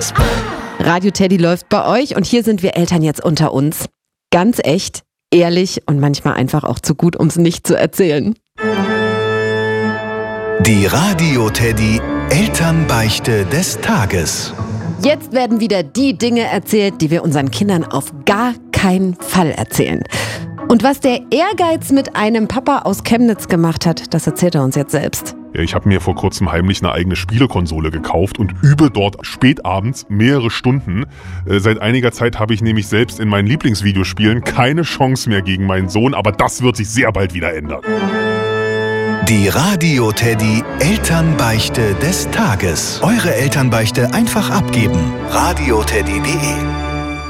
Tages. Radio Teddy läuft bei euch und hier sind wir Eltern jetzt unter uns. Ganz echt, ehrlich und manchmal einfach auch zu gut, um es nicht zu erzählen. Die Radio Teddy Elternbeichte des Tages. Jetzt werden wieder die Dinge erzählt, die wir unseren Kindern auf gar keinen Fall erzählen. Und was der Ehrgeiz mit einem Papa aus Chemnitz gemacht hat, das erzählt er uns jetzt selbst. Ja, ich habe mir vor kurzem heimlich eine eigene Spielekonsole gekauft und übe dort spätabends mehrere Stunden. Seit einiger Zeit habe ich nämlich selbst in meinen Lieblingsvideospielen keine Chance mehr gegen meinen Sohn, aber das wird sich sehr bald wieder ändern. Die Radio Teddy Elternbeichte des Tages. Eure Elternbeichte einfach abgeben. radioteddy.de